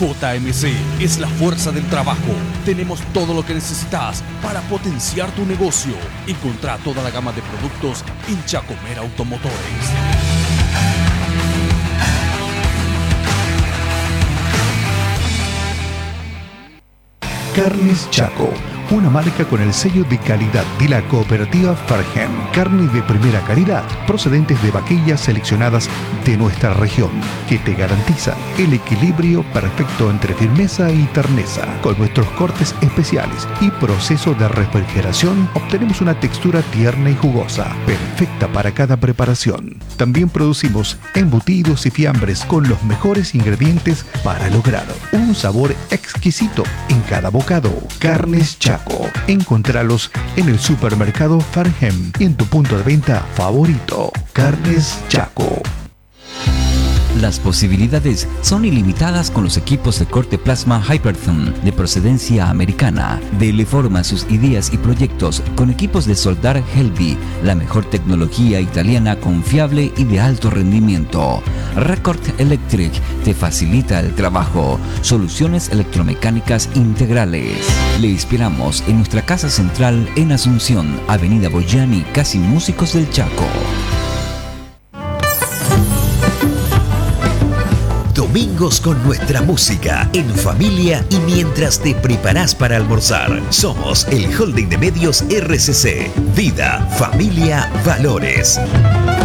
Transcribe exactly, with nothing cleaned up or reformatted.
J M C es la fuerza del trabajo. Tenemos todo lo que necesitas para potenciar tu negocio. Encontrá toda la gama de productos en Chacomer Automotores. Carnes Chaco, una marca con el sello de calidad de la cooperativa Farhem. Carne de primera calidad, procedentes de vaquillas seleccionadas de nuestra región, que te garantizan el equilibrio perfecto entre firmeza y terneza. Con nuestros cortes especiales y proceso de refrigeración, obtenemos una textura tierna y jugosa, perfecta para cada preparación. También producimos embutidos y fiambres con los mejores ingredientes para lograr un sabor exquisito en cada bocado. Carnes Chaco. Encontralos en el supermercado Farhem y en tu punto de venta favorito. Carnes Chaco. Las posibilidades son ilimitadas con los equipos de corte plasma Hyperthon de procedencia americana. Dele forma a sus ideas y proyectos con equipos de soldar Helvi, la mejor tecnología italiana confiable y de alto rendimiento. Record Electric te facilita el trabajo. Soluciones electromecánicas integrales. Le inspiramos en nuestra casa central en Asunción, Avenida Boyani, casi Músicos del Chaco. Domingos con nuestra música, en familia y mientras te preparás para almorzar. Somos el Holding de Medios R C C. Vida, familia, valores.